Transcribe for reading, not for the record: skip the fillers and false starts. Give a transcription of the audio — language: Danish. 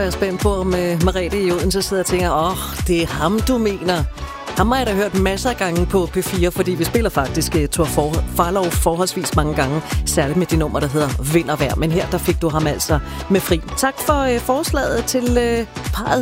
jeg spændt på, om Merete i Odense sidder og tænker, det er ham, du mener. Ham har jeg da hørt masser af gange på P4, fordi vi spiller faktisk Thor Farlov forholdsvis mange gange, særligt med det nummer, der hedder Vind og Vejr. Men her, der fik du ham altså med fri. Tak for forslaget til parret